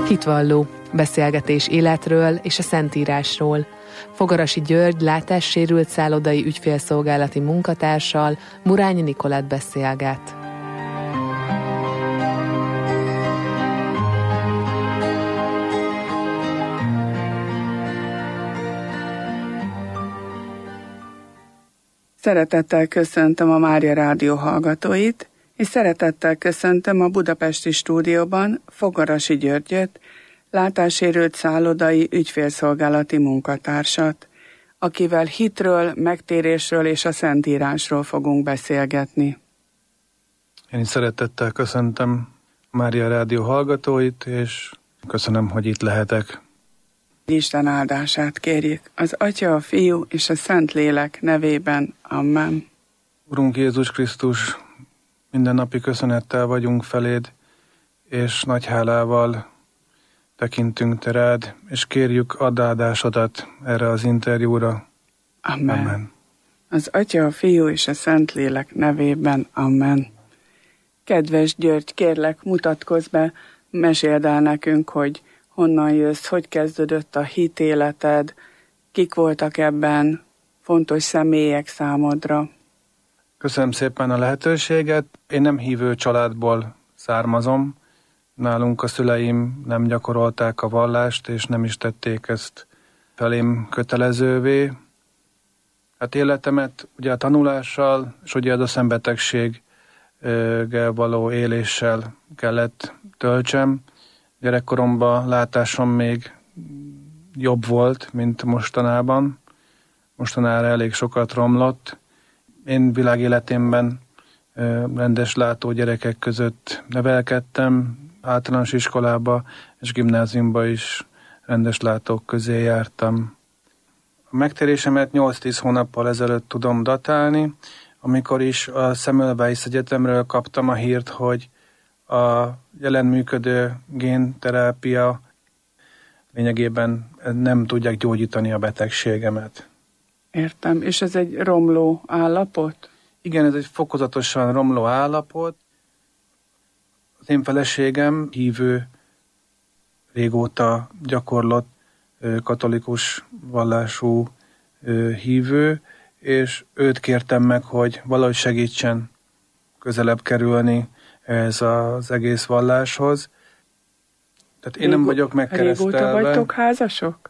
Hitvalló, beszélgetés életről és a Szentírásról. Fogarasi György látássérült szállodai ügyfélszolgálati munkatársal, Murányi Nikolett beszélget. Szeretettel köszöntöm a Mária Rádió hallgatóit, és szeretettel köszöntöm a budapesti stúdióban Fogarasi Györgyöt, látássérült szállodai ügyfélszolgálati munkatársat, akivel hitről, megtérésről és a Szentírásról fogunk beszélgetni. Én is szeretettel köszöntöm a Mária Rádió hallgatóit, és köszönöm, hogy itt lehetek. Isten áldását kérjük az Atya, a Fiú és a Szentlélek nevében. Amen. Urunk Jézus Krisztus, mindennapi köszönettel vagyunk feléd, és nagy hálával tekintünk te rád, és kérjük add áldásodat erre az interjúra. Amen. Amen. Az Atya, a Fiú és a Szentlélek nevében. Amen. Kedves György, kérlek, mutatkozz be, meséld el nekünk, hogy honnan jössz, hogy kezdődött a hitéleted, kik voltak ebben fontos személyek számodra. Köszönöm szépen a lehetőséget. Én nem hívő családból származom. Nálunk a szüleim nem gyakorolták a vallást, és nem is tették ezt felém kötelezővé. Hát életemet ugye a tanulással, és ugye a szembetegséggel való éléssel kellett töltsem. Gyerekkoromban látásom még jobb volt, mint mostanában. Mostanára elég sokat romlott. Én világéletemben rendes látó gyerekek között nevelkedtem, általános iskolába és gimnáziumba is rendes látók közé jártam. A megtérésemet 8-10 hónappal ezelőtt tudom datálni, amikor is a Semmelweis Egyetemről kaptam a hírt, hogy a jelen működő génterápia lényegében nem tudják gyógyítani a betegségemet. Értem, és ez egy romló állapot? Igen, ez egy fokozatosan romló állapot. Az én feleségem hívő, régóta gyakorlott katolikus vallású hívő, és őt kértem meg, hogy valahogy segítsen közelebb kerülni ez az egész valláshoz. Tehát én nem vagyok megkeresztelve. Régóta vagytok házasok?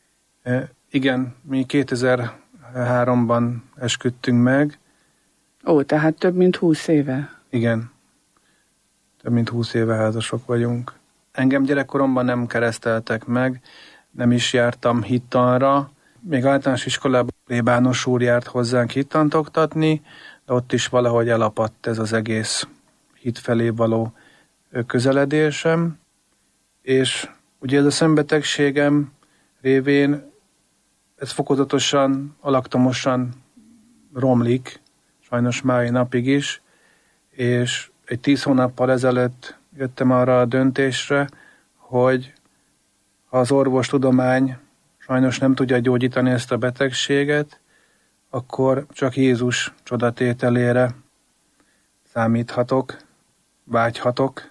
Igen, mi 2003-ban esküdtünk meg. Ó, tehát több mint 20 éve. Igen, több mint 20 éve házasok vagyunk. Engem gyerekkoromban nem kereszteltek meg, nem is jártam hittanra. Még általános iskolában plébános úr járt hozzánk hittant oktatni, de ott is valahogy elapadt ez az egész hit felé való közeledésem. És ugye ez a szembetegségem révén ez fokozatosan, alaktomosan romlik, sajnos mai napig is, és egy 10 hónappal ezelőtt jöttem arra a döntésre, hogy ha az orvostudomány sajnos nem tudja gyógyítani ezt a betegséget, akkor csak Jézus csodatételére számíthatok, vágyhatok,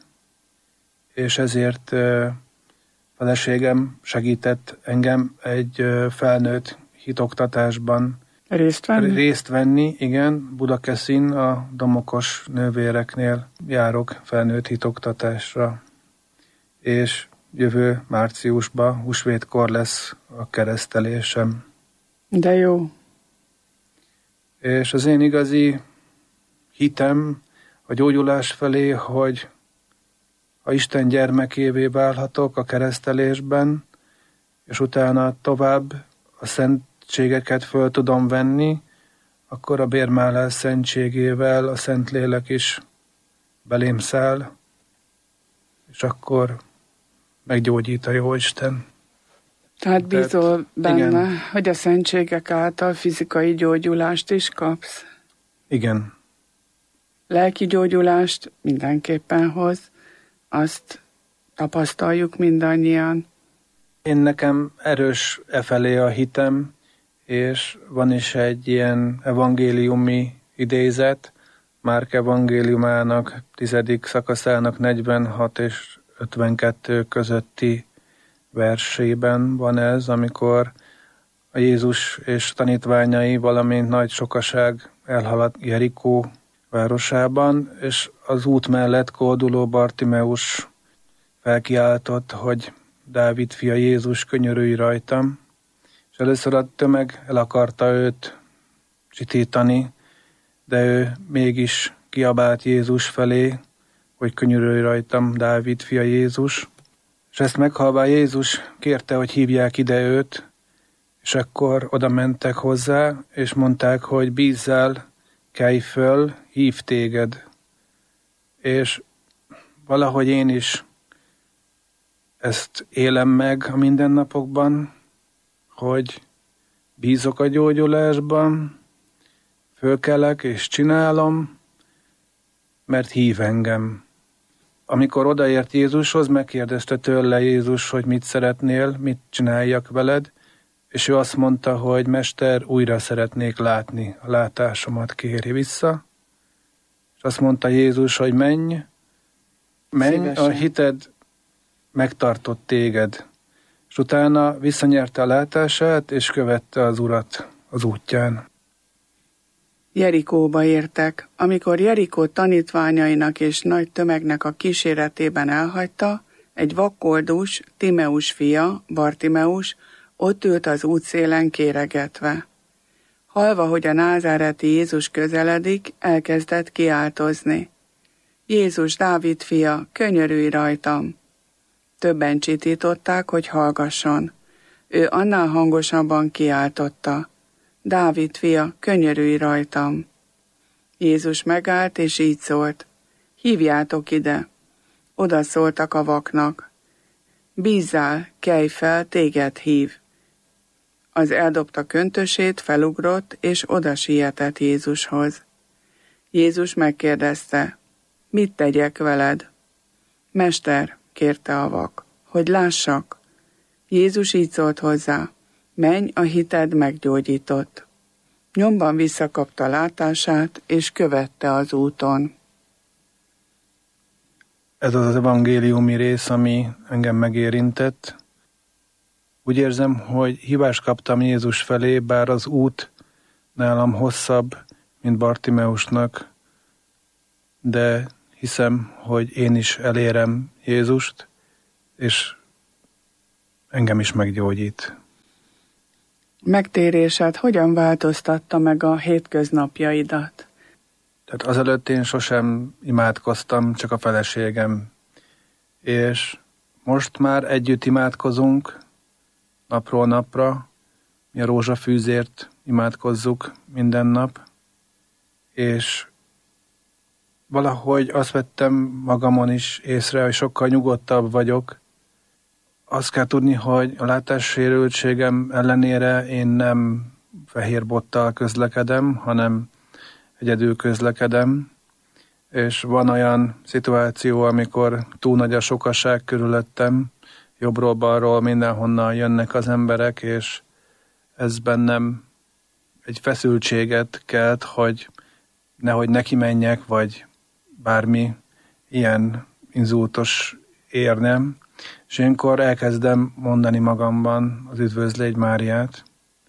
és ezért feleségem segített engem egy felnőtt hitoktatásban részt venni, igen, Budakeszin, a Domokos nővéreknél járok felnőtt hitoktatásra, és jövő márciusban, húsvétkor lesz a keresztelésem. De jó. És az én igazi hitem a gyógyulás felé, hogy ha Isten gyermekévé válhatok a keresztelésben, és utána tovább a szentségeket föl tudom venni, akkor a bérmálás szentségével a Szentlélek is belém száll, és akkor meggyógyít a Jóisten. Tehát bízol benne, igen, hogy a szentségek által fizikai gyógyulást is kapsz? Igen. Lelki gyógyulást mindenképpen hoz, azt tapasztaljuk mindannyian. Én nekem erős efelé a hitem, és van is egy ilyen evangéliumi idézet, Márk evangéliumának 10. szakaszának 46 és 52 közötti versében van ez, amikor a Jézus és tanítványai, valamint nagy sokaság elhalad Jerikó városában, és az út mellett kóduló Bartimeus felkiáltott, hogy Dávid fia Jézus, könyörülj rajtam, és először a tömeg el akarta őt csitítani, de ő mégis kiabált Jézus felé, hogy könyörülj rajtam, Dávid fia Jézus. És ezt meghalva Jézus kérte, hogy hívják ide őt, és akkor oda mentek hozzá, és mondták, hogy bízzál, kelj föl, hív téged. És valahogy én is ezt élem meg a mindennapokban, hogy bízok a gyógyulásban, fölkelek és csinálom, mert hív engem. Amikor odaért Jézushoz, megkérdezte tőle Jézus, hogy mit szeretnél, mit csináljak veled, és ő azt mondta, hogy Mester, újra szeretnék látni, a látásomat kérj vissza. És azt mondta Jézus, hogy menj, a hited megtartott téged. És utána visszanyerte a látását, és követte az Urat az útján. Jerikóba értek. Amikor Jerikó tanítványainak és nagy tömegnek a kíséretében elhagyta, egy vakkoldus, Timeus fia, Bartimeus, ott ült az útszélen kéregetve. Hallva, hogy a názáreti Jézus közeledik, elkezdett kiáltozni. Jézus, Dávid fia, könyörülj rajtam! Többen csitították, hogy hallgasson. Ő annál hangosabban kiáltotta. Dávid fia, könyörülj rajtam! Jézus megállt, és így szólt. Hívjátok ide! Oda szóltak a vaknak. Bízzál, kelj fel, téged hív! Az eldobta köntösét, felugrott, és oda sietett Jézushoz. Jézus megkérdezte, mit tegyek veled? Mester, kérte a vak, hogy lássak. Jézus így szólt hozzá, menj, a hited meggyógyított. Nyomban visszakapta látását, és követte az úton. Ez az evangéliumi rész, ami engem megérintett. Úgy érzem, hogy hívást kaptam Jézus felé, bár az út nálam hosszabb, mint Bartimeusnak, de hiszem, hogy én is elérem Jézust, és engem is meggyógyít. Megtérésed hogyan változtatta meg a hétköznapjaidat? Tehát azelőtt én sosem imádkoztam, csak a feleségem. És most már együtt imádkozunk, napról napra. Mi a rózsafűzért imádkozzuk minden nap. És valahogy azt vettem magamon is észre, hogy sokkal nyugodtabb vagyok. Azt kell tudni, hogy a látássérültségem ellenére én nem fehér bottal közlekedem, hanem egyedül közlekedem, és van olyan szituáció, amikor túl nagy a sokaság körülöttem, jobbról-balról mindenhonnan jönnek az emberek, és ez bennem egy feszültséget kelt, hogy nehogy neki menjek, vagy bármi ilyen inzultos érnem, és ilyenkor elkezdem mondani magamban az Üdvözlégy Máriát,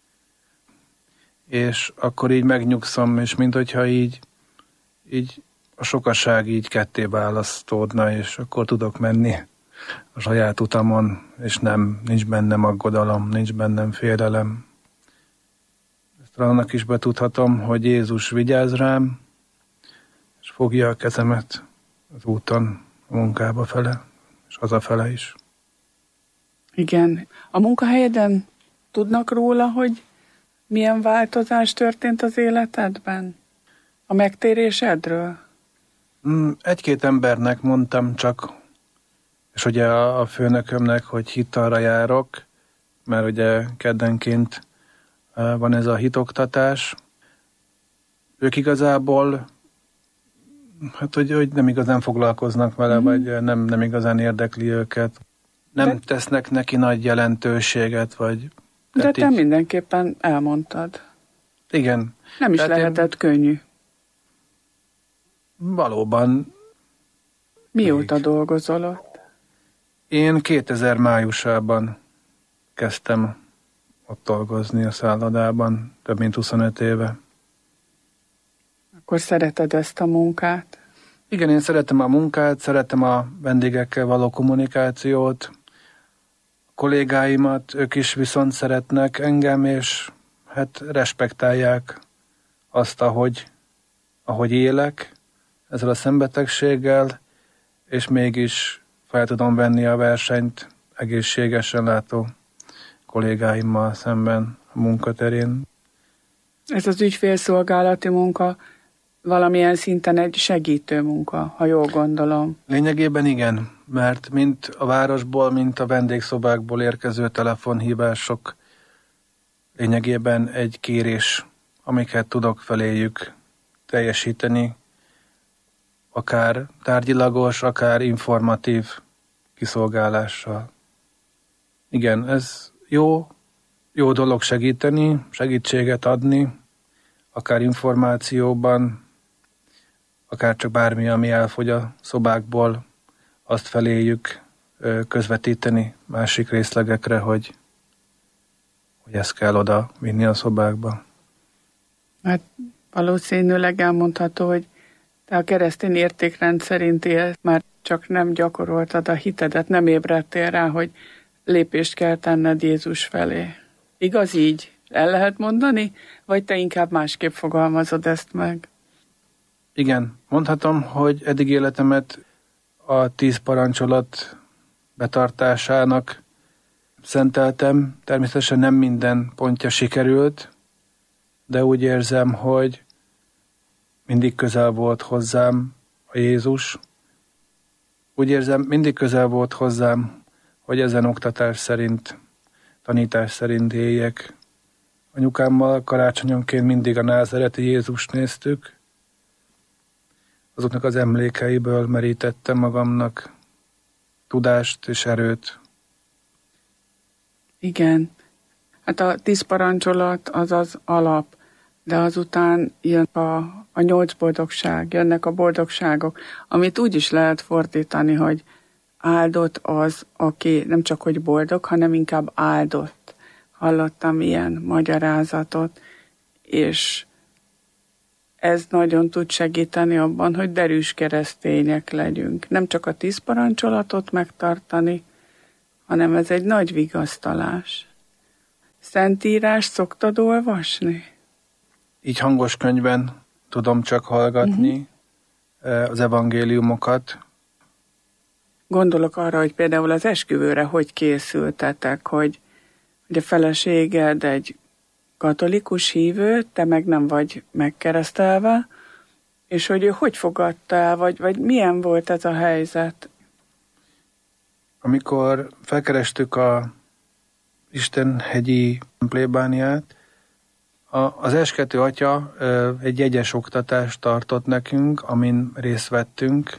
és akkor így megnyugszom, és minthogyha így a sokaság így ketté választódna, és akkor tudok menni a saját utamon, és nincs bennem aggodalom, nincs bennem félelem. Ezt annak is betudhatom, hogy Jézus vigyáz rám, és fogja a kezemet az úton, a munkába fele, és hazafele is. Igen. A munkahelyeden tudnak róla, hogy milyen változás történt az életedben? A megtérésedről? Egy-két embernek mondtam csak, és ugye a főnökömnek, hogy hittalra járok, mert ugye keddenként van ez a hitoktatás. Ők igazából, hát hogy nem igazán foglalkoznak vele, vagy nem igazán érdekli őket. Nem tesznek neki nagy jelentőséget, vagy... De te mindenképpen elmondtad. Igen. Nem is lehetett könnyű. Valóban. Mióta dolgozol ott? Én 2000 májusában kezdtem ott dolgozni a szállodában, több mint 25 éve. Akkor szereted ezt a munkát? Igen, én szeretem a munkát, szeretem a vendégekkel való kommunikációt, a kollégáimat, ők is viszont szeretnek engem, és hát respektálják azt, ahogy élek ezzel a szembetegséggel, és mégis fel tudom venni a versenyt egészségesen látó kollégáimmal szemben a munkaterén. Ez az ügyfélszolgálati munka valamilyen szinten egy segítő munka, ha jól gondolom. Lényegében igen, mert mint a városból, mint a vendégszobákból érkező telefonhívások lényegében egy kérés, amiket tudok feléjük teljesíteni, akár tárgyilagos, akár informatív kiszolgálással. Igen, ez jó dolog segíteni, segítséget adni, akár információban, akár csak bármi, ami elfogy a szobákból, azt feléjük közvetíteni másik részlegekre, hogy ezt kell oda vinni a szobákba. Hát valószínűleg elmondható, hogy te a keresztény értékrend szerint élsz, már csak nem gyakoroltad a hitedet, nem ébredtél rá, hogy lépést kell tenned Jézus felé. Igaz így? El lehet mondani? Vagy te inkább másképp fogalmazod ezt meg? Igen, mondhatom, hogy eddig életemet a 10 parancsolat betartásának szenteltem. Természetesen nem minden pontja sikerült, de úgy érzem, hogy mindig közel volt hozzám a Jézus. Úgy érzem, mindig közel volt hozzám, hogy ezen oktatás szerint, tanítás szerint éljek. Anyukámmal karácsonyonként mindig a názáreti Jézust néztük. Azoknak az emlékeiből merítettem magamnak tudást és erőt. Igen. Hát a 10 parancsolat az az alap, de azután jön a 8 boldogság, jönnek a boldogságok, amit úgy is lehet fordítani, hogy áldott az, aki nem csak hogy boldog, hanem inkább áldott. Hallottam ilyen magyarázatot, és ez nagyon tud segíteni abban, hogy derűs keresztények legyünk. Nem csak a 10 parancsolatot megtartani, hanem ez egy nagy vigasztalás. Szentírást szoktad olvasni? Így hangos könyvben tudom csak hallgatni az evangéliumokat. Gondolok arra, hogy például az esküvőre hogy készültetek, hogy a feleséged egy katolikus hívő, te meg nem vagy megkeresztelve, és hogy ő hogy fogadta el, vagy milyen volt ez a helyzet? Amikor felkerestük a Istenhegyi plébániát, az eskető atya egy jegyes oktatást tartott nekünk, amin részt vettünk.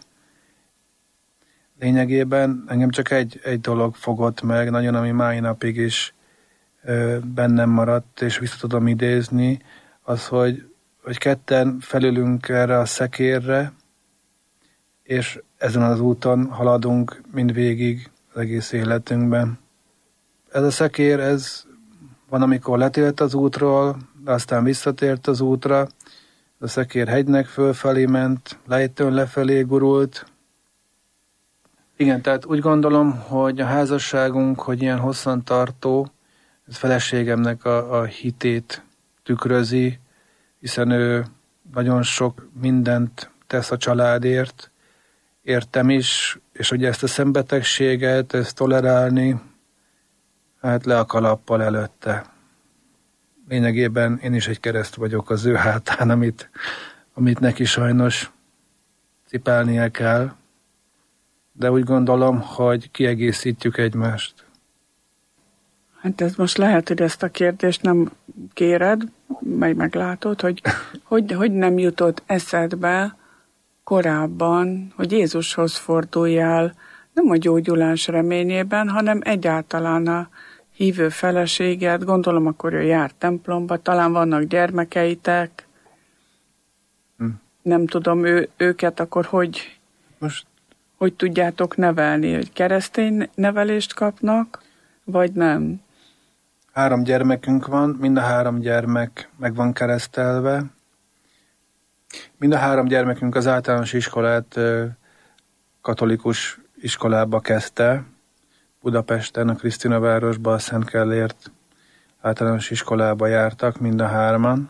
Lényegében engem csak egy dolog fogott meg, nagyon, ami mai napig is bennem maradt, és vissza tudom idézni, az, hogy ketten felülünk erre a szekérre, és ezen az úton haladunk mindvégig az egész életünkben. Ez a szekér, ez van, amikor letélt az útról, de aztán visszatért az útra, a szekér hegynek fölfelé ment, lejtőn lefelé gurult. Igen, tehát úgy gondolom, hogy a házasságunk, hogy ilyen hosszantartó, ez feleségemnek a hitét tükrözi, hiszen ő nagyon sok mindent tesz a családért, értem is, és hogy ezt a szembetegséget, ezt tolerálni, hát le a kalappal előtte. Lényegében én is egy kereszt vagyok az ő hátán, amit neki sajnos cipelnie kell, de úgy gondolom, hogy kiegészítjük egymást. Hát ez most lehet, hogy ezt a kérdést nem kéred, majd meglátod, hogy nem jutott eszedbe korábban, hogy Jézushoz forduljál, nem a gyógyulás reményében, hanem egyáltalán a hívő feleséget, gondolom akkor ő jár templomba, talán vannak gyermekeitek, nem tudom, őket akkor hogy hogy tudjátok nevelni, hogy keresztény nevelést kapnak, vagy nem? 3 gyermekünk van, mind a 3 gyermek meg van keresztelve. Mind a 3 gyermekünk az általános iskolát katolikus iskolába kezdte. Budapesten, a Krisztinavárosban, a Szent Gellért általános iskolába jártak mind a 3-an.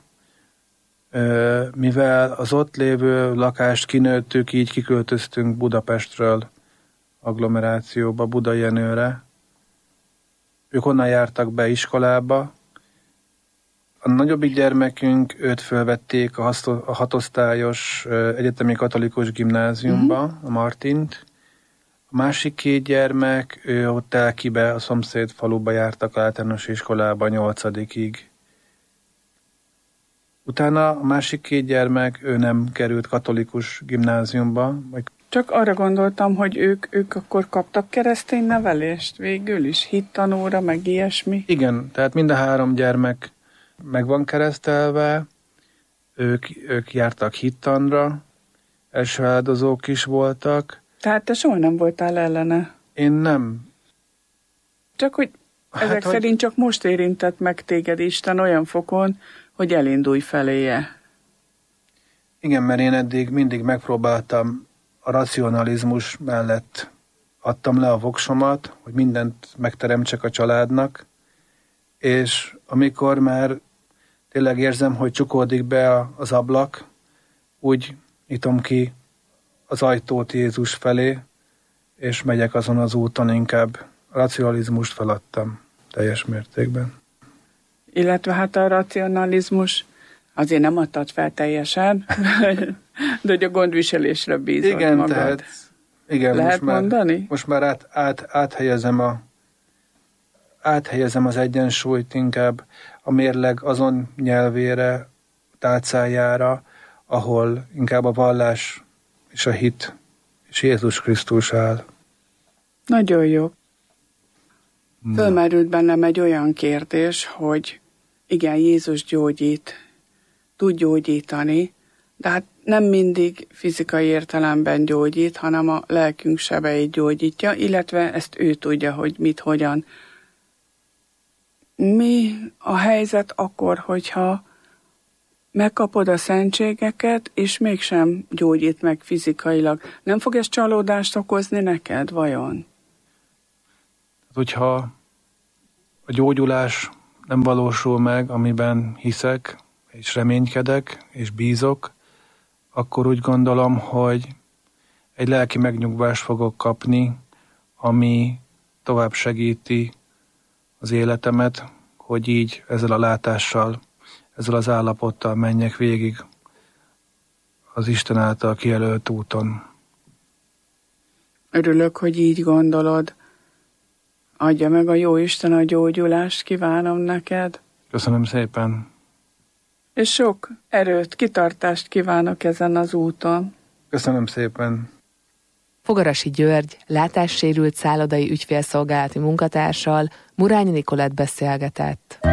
Mivel az ott lévő lakást kinőttük, így kiköltöztünk Budapestről agglomerációba, Budajenőre. Ők onnan jártak be iskolába. A nagyobbik gyermekünk, őt fölvették a 6 osztályos egyetemi katolikus gimnáziumba, a Martint. A másik 2 gyermek, ő ott Telkibe, a szomszéd faluba jártak általános iskolába 8-ig. Utána a másik 2 gyermek, ő nem került katolikus gimnáziumba. Csak arra gondoltam, hogy ők akkor kaptak keresztény nevelést végül is, hittanóra, meg ilyesmi. Igen, tehát mind a 3 gyermek meg van keresztelve, ők jártak hittanra, első áldozók is voltak. Tehát te soha nem voltál ellene? Én nem. Csak hogy ezek szerint csak most érintett meg téged Isten olyan fokon, hogy elindulj feléje. Igen, mert én eddig mindig megpróbáltam a racionalizmus mellett adtam le a voksomat, hogy mindent megteremtsek a családnak, és amikor már tényleg érzem, hogy csukódik be az ablak, úgy nyitom ki az ajtót Jézus felé, és megyek azon az úton, inkább a racionalizmust feladtam teljes mértékben. Illetve hát a racionalizmus azért nem adtad fel teljesen, de hogy a gondviselésre bízod igen, magad. Tehát, igen, lehet mondani? Most már áthelyezem az egyensúlyt inkább a mérleg azon nyelvére, tálcájára, ahol inkább a vallás és a hit és Jézus Krisztus áll. Nagyon jó. Fölmerült bennem egy olyan kérdés, hogy igen, Jézus gyógyít, tud gyógyítani, de hát nem mindig fizikai értelemben gyógyít, hanem a lelkünk sebeit gyógyítja, illetve ezt ő tudja, hogy mit, hogyan. Mi a helyzet akkor, hogyha megkapod a szentségeket, és mégsem gyógyít meg fizikailag? Nem fog ez csalódást okozni neked, vajon? Hogyha a gyógyulás nem valósul meg, amiben hiszek, és reménykedek, és bízok, akkor úgy gondolom, hogy egy lelki megnyugvást fogok kapni, ami tovább segíti az életemet, hogy így ezzel a látással, ezzel az állapottal menjek végig az Isten által kijelölt úton. Örülök, hogy így gondolod. Adja meg a jó Isten a gyógyulást, kívánom neked. Köszönöm szépen. És sok erőt, kitartást kívánok ezen az úton. Köszönöm szépen. Fogarasi György, látássérült szállodai ügyfélszolgálati munkatársal Murányi Nikolett beszélgetett.